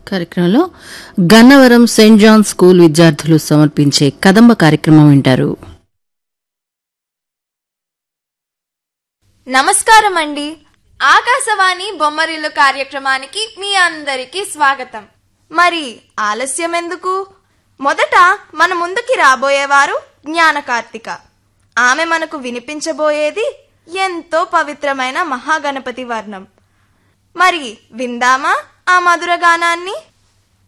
కార్యక్రమంలో Gannavaram Saint John school విద్యార్థులు సమర్పించే కదంబ కార్యక్రమం వింటారు. నమస్కారం అండి. ఆకాశవాణి బొమ్మరిల్లు కార్యక్రమానికి మీ అందరికీ స్వాగతం. మరి ఆలస్యం ఎందుకు? మొదట మన ముందుకి రాబోయేవారు జ్ఞాన కార్తిక. ఆమె మనకు వినిపించబోయేది ఎంతో పవిత్రమైన మహాగణపతి వర్ణం. మరి విందామా ఆ మధుర గానాన్ని?